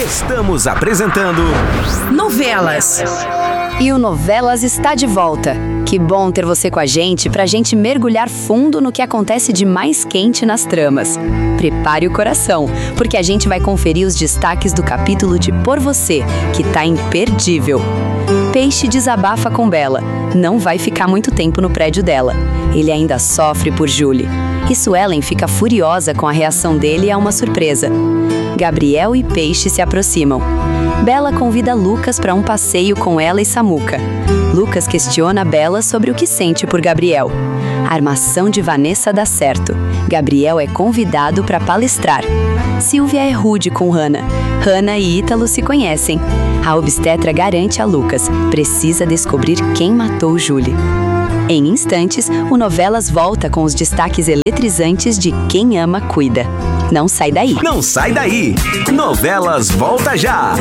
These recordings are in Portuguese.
Estamos apresentando Novelas. E o Novelas está de volta. Que bom ter você com a gente pra gente mergulhar fundo no que acontece de mais quente nas tramas. Prepare o coração, porque a gente vai conferir os destaques do capítulo de Por Você, que tá imperdível. Peixe desabafa com Bela. Não vai ficar muito tempo no prédio dela. Ele ainda sofre por Julie. E Suelen fica furiosa com a reação dele a uma surpresa. Gabriel e Peixe se aproximam. Bela convida Lucas para um passeio com ela e Samuca. Lucas questiona Bela sobre o que sente por Gabriel. A armação de Vanessa dá certo. Gabriel é convidado para palestrar. Silvia é rude com Hannah. Hannah e Ítalo se conhecem. A obstetra garante a Lucas: precisa descobrir quem matou Julie. Em instantes, o Novelas volta com os destaques eletrizantes de Quem Ama Cuida. Não sai daí! Não sai daí! Novelas volta já!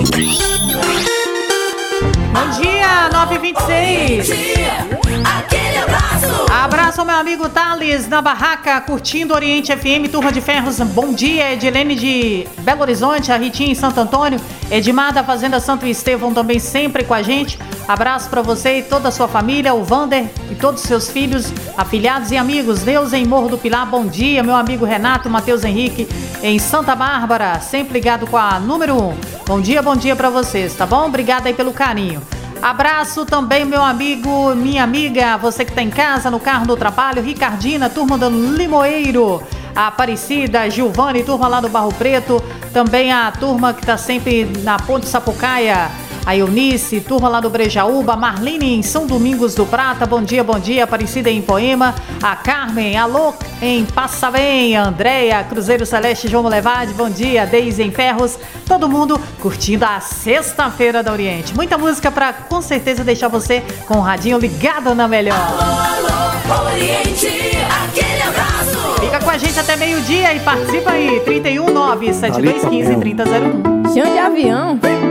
Bom dia, 9h26. Aquele abraço. Abraço ao meu amigo Thales na barraca, curtindo Oriente FM, Turma de Ferros. Bom dia, Edilene de Belo Horizonte, a Ritinha em Santo Antônio, Edmar da Fazenda Santo Estevão também sempre com a gente. Abraço pra você e toda a sua família, o Vander e todos os seus filhos, afilhados e amigos. Deus em Morro do Pilar, bom dia, meu amigo Renato, Matheus Henrique em Santa Bárbara, sempre ligado com a número 1. Bom dia pra vocês, tá bom? Obrigada aí pelo carinho. Abraço também, meu amigo, minha amiga, você que tá em casa, no carro, no trabalho, Ricardina, turma do Limoeiro, a Aparecida, Gilvane, turma lá do Barro Preto, também a turma que tá sempre na Ponte Sapucaia, a Eunice, turma lá do Brejaúba, Marlene em São Domingos do Prata, bom dia, Aparecida em Poema, a Carmen, alô em Passavém, a Andréia, Cruzeiro Celeste, João Levade, bom dia, Deise em Ferros, todo mundo curtindo a sexta-feira da Oriente. Muita música pra, com certeza, deixar você com o radinho ligado na melhor. Alô, Oriente, aquele abraço. Fica com a gente até meio-dia e participa aí, 319-7215-3001. Chão de avião.